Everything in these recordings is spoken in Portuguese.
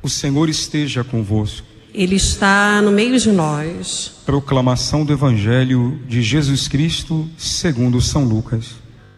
O Senhor esteja convosco. Ele está no meio de nós. Proclamação do Evangelho de Jesus Cristo segundo São Lucas.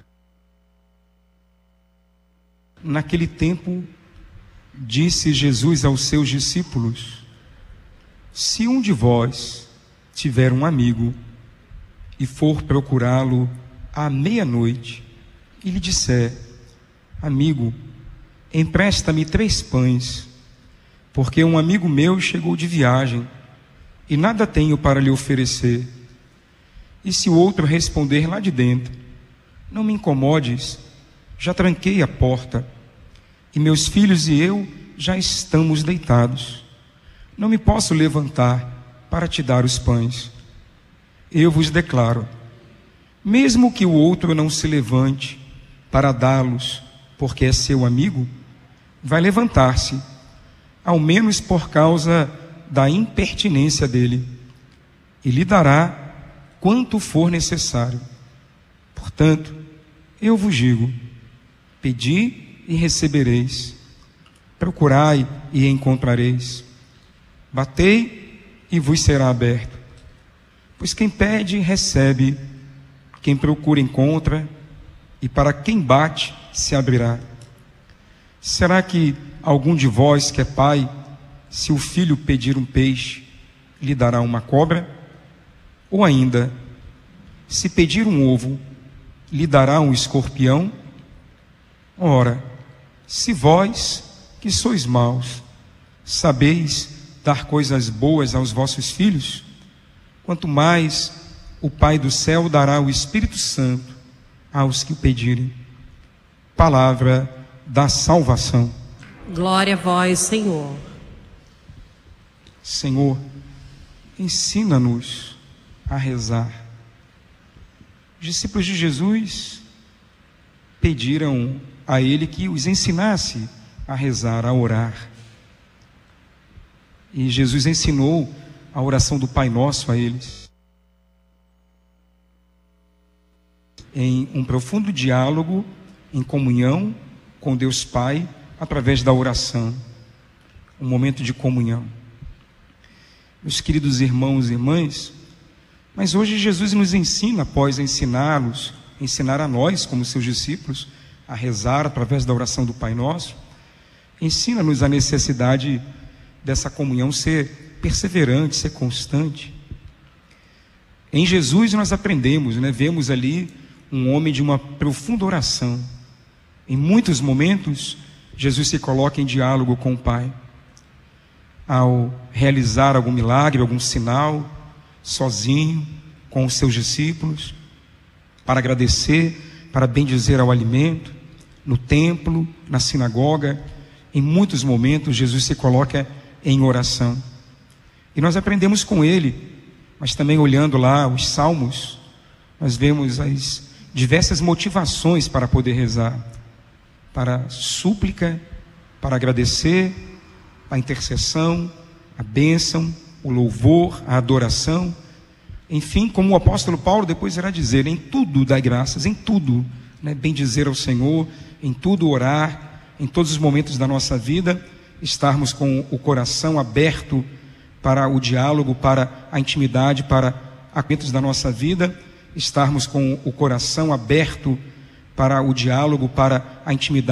Naquele tempo, disse Jesus aos seus discípulos: se um de vós tiver um amigo e for procurá-lo à meia-noite e lhe disser: amigo, empresta-me 3 pães, porque um amigo meu chegou de viagem e nada tenho para lhe oferecer. E se o outro responder lá de dentro: não me incomodes, já tranquei a porta, e meus filhos e eu já estamos deitados, não me posso levantar para te dar os pães. Eu vos declaro, mesmo que o outro não se levante para dá-los, porque é seu amigo, vai levantar-se, ao menos por causa da impertinência dele, e lhe dará quanto for necessário. Portanto, eu vos digo: pedi e recebereis, procurai e encontrareis, batei e vos será aberto. Pois quem pede, recebe, quem procura, encontra, e para quem bate, se abrirá. Será que algum de vós que é pai, se o filho pedir um peixe, lhe dará uma cobra? Ou ainda, se pedir um ovo, lhe dará um escorpião? Ora, se vós, que sois maus, sabeis dar coisas boas aos vossos filhos, quanto mais o Pai do céu dará o Espírito Santo aos que o pedirem. Palavra da salvação. Glória a vós, Senhor. Senhor, ensina-nos a rezar. Os discípulos de Jesus pediram a Ele que os ensinasse a rezar, a orar. E Jesus ensinou a oração do Pai Nosso a eles, em um profundo diálogo, em comunhão com Deus Pai, através da oração, um momento de comunhão. Meus queridos irmãos e irmãs, mas hoje Jesus nos ensina, após ensiná-los, ensinar a nós, como seus discípulos, a rezar através da oração do Pai Nosso, ensina-nos a necessidade dessa comunhão ser perseverante, ser constante. Em Jesus nós aprendemos, vemos ali um homem de uma profunda oração. Em muitos momentos, Jesus se coloca em diálogo com o Pai. Ao realizar algum milagre, algum sinal, sozinho, com os seus discípulos, para agradecer, para bendizer ao alimento, no templo, na sinagoga, em muitos momentos Jesus se coloca em oração. E nós aprendemos com ele, mas também olhando lá os salmos, nós vemos as diversas motivações para poder rezar, para súplica, para agradecer, a intercessão, a bênção, o louvor, a adoração, enfim, como o apóstolo Paulo depois irá dizer, em tudo dai graças, em tudo, bendizer ao Senhor, em tudo orar, em todos os momentos da nossa vida, estarmos com o coração aberto para o diálogo, para a intimidade, para momentos da nossa vida, estarmos com o coração aberto para o diálogo, para a intimidade.